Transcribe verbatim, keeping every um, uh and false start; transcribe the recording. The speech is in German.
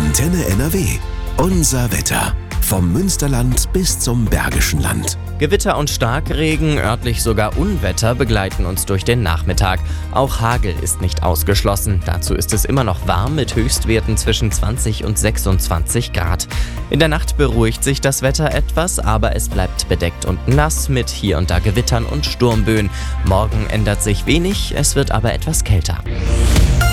Antenne N R W. Unser Wetter. Vom Münsterland bis zum Bergischen Land. Gewitter und Starkregen, örtlich sogar Unwetter begleiten uns durch den Nachmittag. Auch Hagel ist nicht ausgeschlossen. Dazu ist es immer noch warm mit Höchstwerten zwischen zwanzig und sechsundzwanzig Grad. In der Nacht beruhigt sich das Wetter etwas, aber es bleibt bedeckt und nass mit hier und da Gewittern und Sturmböen. Morgen ändert sich wenig, es wird aber etwas kälter.